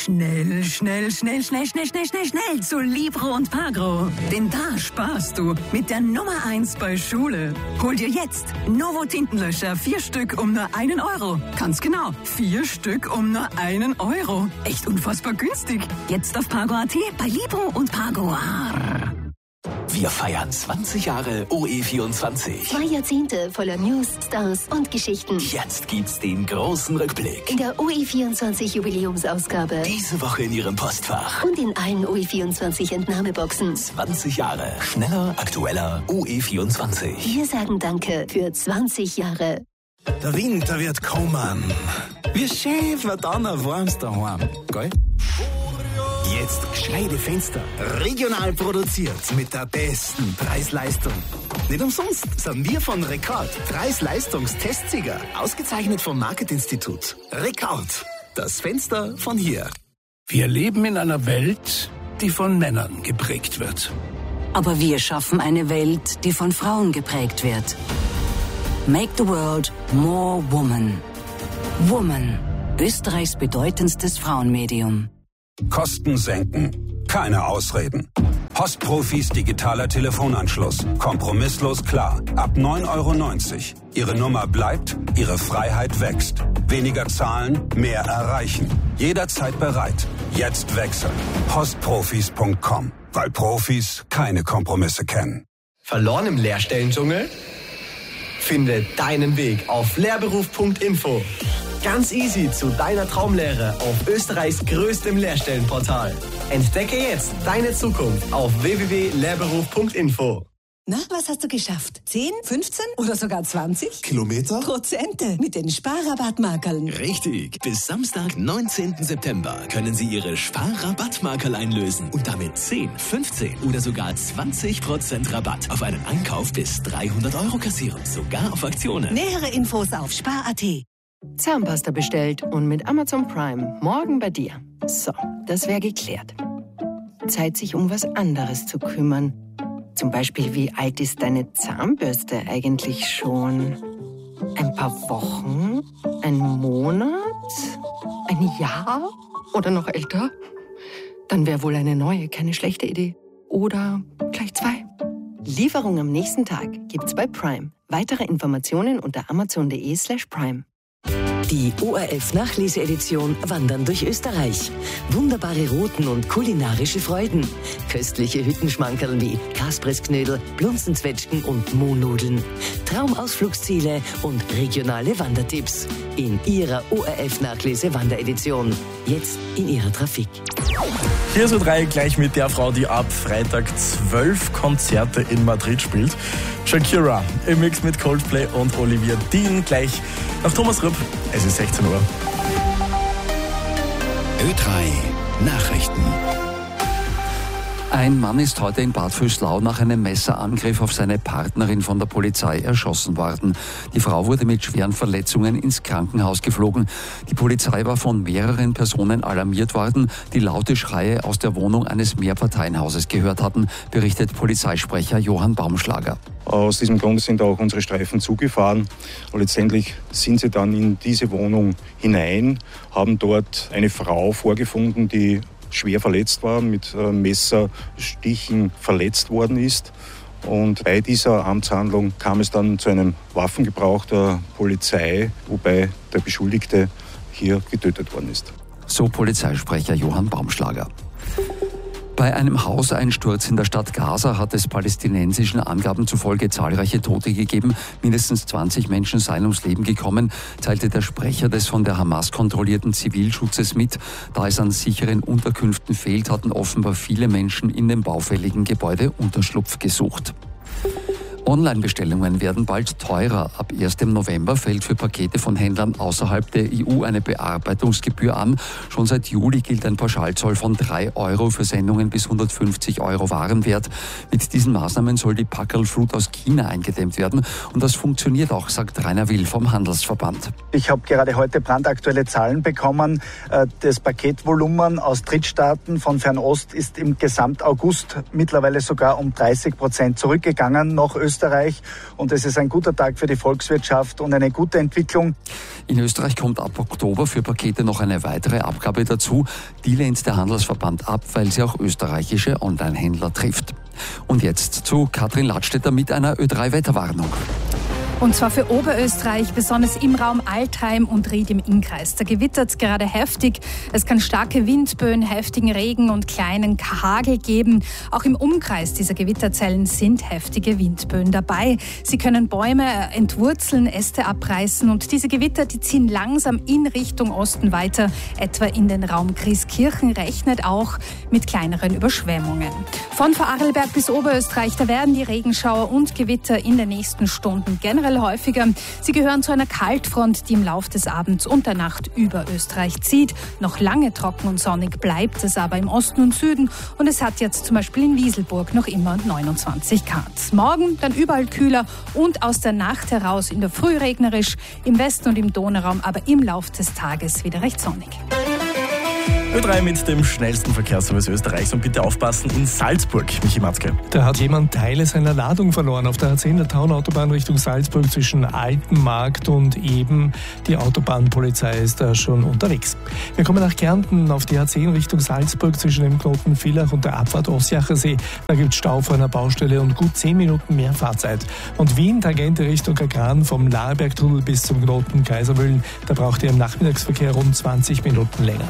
schnell zu Libro und Pagro. Denn da sparst du mit der Nummer 1 bei Schule. Hol dir jetzt Novo Tintenlöscher 4 Stück um nur 1 Euro. Ganz genau, 4 Stück um nur 1 Euro. Echt unfassbar günstig. Jetzt auf Pagro.at bei Libro und Pagro. Wir feiern 20 Jahre OE24. 2 Jahrzehnte voller News, Stars und Geschichten. Jetzt gibt's den großen Rückblick. In der OE24 Jubiläumsausgabe. Diese Woche in Ihrem Postfach. Und in allen OE24 Entnahmeboxen. 20 Jahre. Schneller, aktueller, OE24. Wir sagen Danke für 20 Jahre. Der Winter wird kommen. Wie schön wird dann ein warmes daheim, gell? Jetzt gescheite Fenster. Regional produziert mit der besten Preis-Leistung. Nicht umsonst sind wir von Rekord Preis-Leistungstestsieger. Ausgezeichnet vom Marketinstitut. Rekord. Das Fenster von hier. Wir leben in einer Welt, die von Männern geprägt wird. Aber wir schaffen eine Welt, die von Frauen geprägt wird. Make the world more woman. Woman. Österreichs bedeutendstes Frauenmedium. Kosten senken. Keine Ausreden. Postprofis digitaler Telefonanschluss. Kompromisslos klar. Ab 9,90 €. Ihre Nummer bleibt, Ihre Freiheit wächst. Weniger zahlen, mehr erreichen. Jederzeit bereit. Jetzt wechseln. Postprofis.com. Weil Profis keine Kompromisse kennen. Verloren im Lehrstellendschungel? Finde deinen Weg auf lehrberuf.info. Ganz easy zu deiner Traumlehre auf Österreichs größtem Lehrstellenportal. Entdecke jetzt deine Zukunft auf www.lehrberuf.info. Na, was hast du geschafft? 10, 15 oder sogar 20? Kilometer? Prozente mit den Sparrabattmarkerln. Richtig. Bis Samstag, 19. September können Sie Ihre Sparrabattmarkerl einlösen und damit 10, 15 oder sogar 20% Rabatt auf einen Einkauf bis 300 € kassieren. Sogar auf Aktionen. Nähere Infos auf Spar.at. Zahnpasta bestellt und mit Amazon Prime morgen bei dir. So, das wäre geklärt. Zeit, sich um was anderes zu kümmern. Zum Beispiel, wie alt ist deine Zahnbürste eigentlich schon? Ein paar Wochen? Ein Monat? Ein Jahr? Oder noch älter? Dann wäre wohl eine neue keine schlechte Idee. Oder gleich 2. Lieferung am nächsten Tag gibt's bei Prime. Weitere Informationen unter amazon.de/prime. Die ORF-Nachleseedition Wandern durch Österreich. Wunderbare Routen und kulinarische Freuden. Köstliche Hüttenschmankerl wie Kaspressknödel, Blunzenzwetschgen und Mohnnudeln. Traumausflugsziele und regionale Wandertipps. In Ihrer ORF-Nachlese-Wanderedition. Jetzt in Ihrer Trafik. Hier ist U3 gleich mit der Frau, die ab Freitag 12 Konzerte in Madrid spielt. Shakira im Mix mit Coldplay und Olivia Dean. Gleich nach Thomas Rüpp. Es ist 16 Uhr. Ö3 Nachrichten. Ein Mann ist heute in Bad Vöslau nach einem Messerangriff auf seine Partnerin von der Polizei erschossen worden. Die Frau wurde mit schweren Verletzungen ins Krankenhaus geflogen. Die Polizei war von mehreren Personen alarmiert worden, die laute Schreie aus der Wohnung eines Mehrparteienhauses gehört hatten, berichtet Polizeisprecher Johann Baumschlager. Aus diesem Grund sind auch unsere Streifen zugefahren. Und letztendlich sind sie dann in diese Wohnung hinein, haben dort eine Frau vorgefunden, die schwer verletzt war, mit Messerstichen verletzt worden ist. Und bei dieser Amtshandlung kam es dann zu einem Waffengebrauch der Polizei, wobei der Beschuldigte hier getötet worden ist. So Polizeisprecher Johann Baumschlager. Bei einem Hauseinsturz in der Stadt Gaza hat es palästinensischen Angaben zufolge zahlreiche Tote gegeben. Mindestens 20 Menschen seien ums Leben gekommen, teilte der Sprecher des von der Hamas kontrollierten Zivilschutzes mit. Da es an sicheren Unterkünften fehlt, hatten offenbar viele Menschen in dem baufälligen Gebäude Unterschlupf gesucht. Online-Bestellungen werden bald teurer. Ab 1. November fällt für Pakete von Händlern außerhalb der EU eine Bearbeitungsgebühr an. Schon seit Juli gilt ein Pauschalzoll von 3 € für Sendungen bis 150 € Warenwert. Mit diesen Maßnahmen soll die Packerlflut aus China eingedämmt werden. Und das funktioniert auch, sagt Rainer Will vom Handelsverband. Ich habe gerade heute brandaktuelle Zahlen bekommen. Das Paketvolumen aus Drittstaaten von Fernost ist im Gesamtaugust mittlerweile sogar um 30% zurückgegangen nach Österreich. Österreich und es ist ein guter Tag für die Volkswirtschaft und eine gute Entwicklung. In Österreich kommt ab Oktober für Pakete noch eine weitere Abgabe dazu. Die lehnt der Handelsverband ab, weil sie auch österreichische Online-Händler trifft. Und jetzt zu Katrin Ladstätter mit einer Ö3-Wetterwarnung. Und zwar für Oberösterreich, besonders im Raum Altheim und Ried im Innkreis. Da gewittert es gerade heftig. Es kann starke Windböen, heftigen Regen und kleinen Hagel geben. Auch im Umkreis dieser Gewitterzellen sind heftige Windböen dabei. Sie können Bäume entwurzeln, Äste abreißen und diese Gewitter, die ziehen langsam in Richtung Osten weiter, etwa in den Raum Grieskirchen, rechnet auch mit kleineren Überschwemmungen. Von Vorarlberg bis Oberösterreich, da werden die Regenschauer und Gewitter in den nächsten Stunden generell häufiger. Sie gehören zu einer Kaltfront, die im Lauf des Abends und der Nacht über Österreich zieht. Noch lange trocken und sonnig bleibt es aber im Osten und Süden und es hat jetzt zum Beispiel in Wieselburg noch immer 29 Grad. Morgen dann überall kühler und aus der Nacht heraus in der Früh regnerisch, im Westen und im Donauraum, aber im Lauf des Tages wieder recht sonnig. Ö3 mit dem schnellsten Verkehrsservice Österreichs und bitte aufpassen in Salzburg, Michi Matzke. Da hat jemand Teile seiner Ladung verloren auf der A10 der Taunautobahn Richtung Salzburg zwischen Altenmarkt und Eben. Die Autobahnpolizei ist da schon unterwegs. Wir kommen nach Kärnten auf die A10 Richtung Salzburg zwischen dem Knoten Villach und der Abfahrt Ossiacher See. Da gibt es Stau vor einer Baustelle und gut 10 Minuten mehr Fahrzeit. Und Wien, Tangente Richtung Kagran vom Lahrbergtunnel bis zum Knoten Kaisermühlen. Da braucht ihr im Nachmittagsverkehr rund 20 Minuten länger.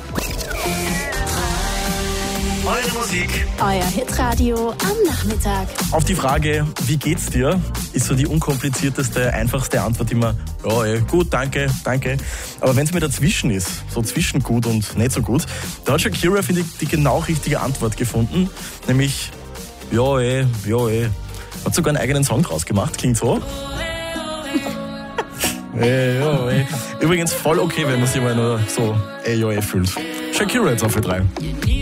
Eure Musik. Euer Hitradio am Nachmittag. Auf die Frage, wie geht's dir, ist so die unkomplizierteste, einfachste Antwort immer, ja, gut, danke. Aber wenn es mir dazwischen ist, so zwischen gut und nicht so gut, da hat Shakira, finde ich, die genau richtige Antwort gefunden, nämlich, ja. Hat sogar einen eigenen Song draus gemacht, klingt so. Übrigens voll okay, wenn man sich mal nur so fühlt. Shakira jetzt auf Ö3.